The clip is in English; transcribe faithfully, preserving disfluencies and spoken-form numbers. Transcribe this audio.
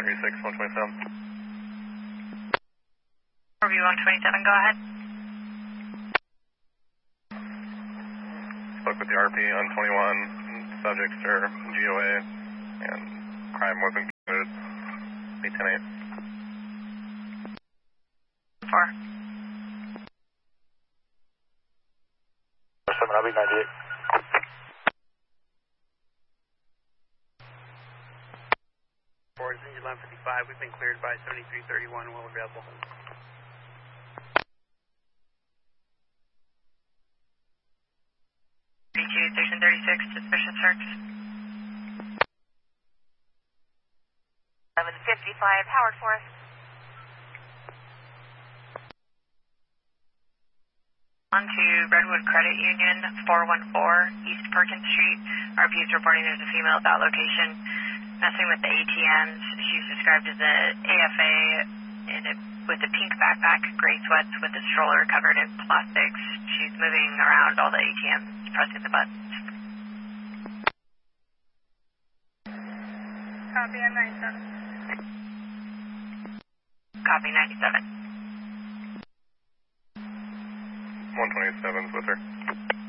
thirty-six, one twenty-seven. Review one twenty-seven, go ahead. Spoke with the R P on twenty-one, subjects are G O A, and crime wasn't committed. eight ten eight. Four. seven, I'll be ninety-eight. Four, engine eleven fifty-five, we've been cleared by seventy-three thirty-one, well available. B two, station thirty-six, suspicious search. eleven fifty-five, Howard Forest. On to Redwood Credit Union, four one four East Perkins Street. R P is reporting there's a female at that location messing with the A T Ms. She's described as a A F A in a, with a pink backpack, gray sweats with a stroller covered in plastics. She's moving around all the A T Ms, pressing the buttons. Copy, I'm ninety-seven. Copy, ninety-seven. one twenty-seven's with her.